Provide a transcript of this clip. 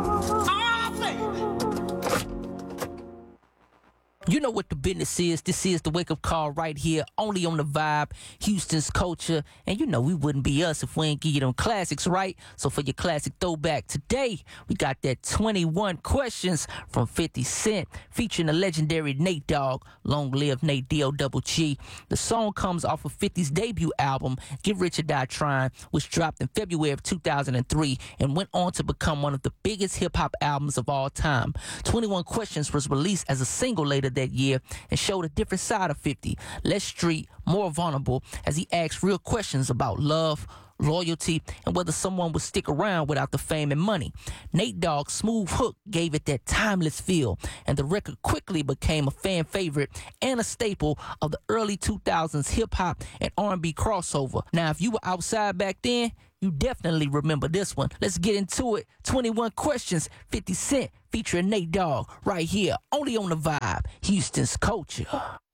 You know what the business is. This is the wake-up call right here, only on The Vibe, Houston's culture. And you know we wouldn't be us if we ain't give you them classics, right? So for your classic throwback today, we got that 21 Questions from 50 Cent, featuring the legendary Nate Dogg. Long live Nate D-O-double-G. The song comes off of 50's debut album, Get Rich or Die Trying, which dropped in February of 2003 and went on to become one of the biggest hip-hop albums of all time. 21 Questions was released as a single later that year and showed a different side of 50, less street, more vulnerable, as he asked real questions about love, loyalty, and whether someone would stick around without the fame and money. Nate Dogg's smooth hook gave it that timeless feel, and the record quickly became a fan favorite and a staple of the early 2000s hip-hop and R&B crossover. Now, if you were outside back then, you definitely remember this one. Let's get into it. 21 Questions, 50 Cent, featuring Nate Dogg, right here, only on The Vibe, Houston's culture.